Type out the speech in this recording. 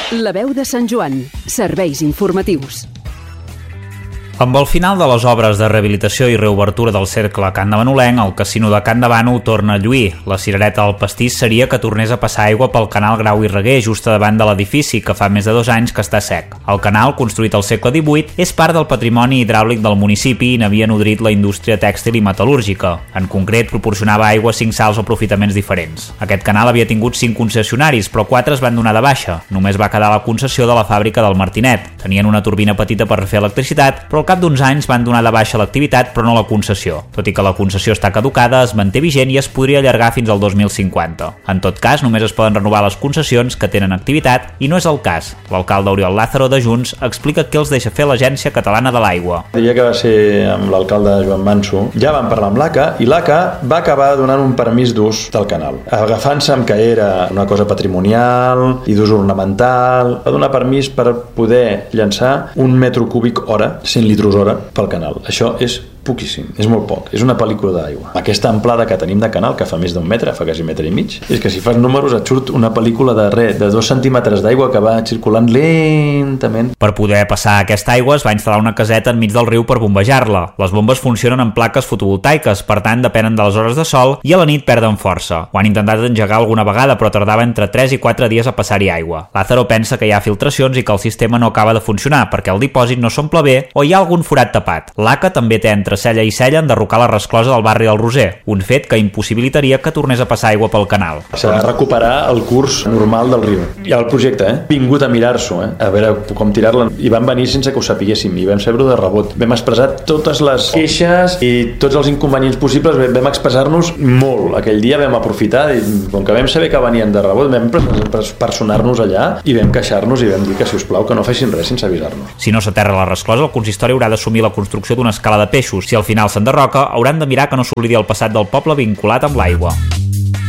La veu de Sant Joan. Serveis informatius. Amb el final de les obres de rehabilitació i reobertura del cercle Can de Manolenc, el casino de Can de Bànol torna a lluir. La cirereta del pastís seria que tornés a passar aigua pel canal Grau i Reguer, just davant de l'edifici, que fa més de 2 anys que està sec. El canal, construït al segle XVIII, és part del patrimoni hidràulic del municipi i n'havia nodrit la indústria tèxtil i metal·lúrgica. En concret, proporcionava aigua a 5 sals o aprofitaments diferents. Aquest canal havia tingut 5 concessionaris, però 4 es van donar de baixa. Només va quedar la concessió de la fàbrica del Martinet. Tenien una turbina petita per fer electricitat, però al cap d'uns anys van donar de baixa l'activitat però no la concessió. Tot i que la concessió està caducada, es manté vigent i es podria allargar fins al 2050. En tot cas, només es poden renovar les concessions que tenen activitat i no és el cas. L'alcalde Oriol Lázaro de Junts explica què els deixa fer l'Agència Catalana de l'Aigua. El dia que va ser amb l'alcalde Joan Manso, ja van parlar amb l'ACA i l'ACA va acabar donant un permís d'ús del canal. Agafant-se amb que era una cosa patrimonial i d'ús ornamental, va donar permís per poder llançar 1 metre cúbic hora, 100 litros hora, pel canal. Això és poquíssim, és molt poc, és una pel·lícula d'aigua. Aquesta amplada que tenim de canal, que fa més d'1 metre, fa quasi 1,5 metres, és que si fas números et surt una pel·lícula de 2 centímetres d'aigua que va circulant lentament. Per poder passar aquesta aigua es va instal·lar una caseta enmig del riu per bombejar-la. Les bombes funcionen amb plaques fotovoltaiques, per tant depenen de les hores de sol i a la nit perden força. Ho han intentat engegar alguna vegada, però tardava entre 3 i 4 dies a passar-hi aigua. Lázaro pensa que hi ha filtracions i que el sistema no acaba de funcionar perquè el dipòsit no s'omple bé o hi ha algun forat tapat. L'ACA també té entre cella i cella enderrocar la resclosa del barri del Roser, un fet que impossibilitaria que tornés a passar aigua pel canal. S'ha de recuperar el curs normal del riu. Hi ha el projecte, vingut a mirar-s'ho, a veure com tirar-la, i van venir sense que ho sapiguéssim, i vam saber-ho de rebot. Vam expressar totes les queixes i tots els inconvenients possibles, vam expressar-nos molt. Aquell dia vam aprofitar, i com que vam saber que venien de rebot, vam personar-nos allà i vam queixar-nos i vam dir que, si us plau, que no fessin res sense avisar-nos. Si no s'aterra la resclosa, el consistori haurà d'assumir la construcció d'una escala de peixos. Si al final s'enderroca, hauran de mirar que no s'oblidi el passat del poble vinculat amb l'aigua.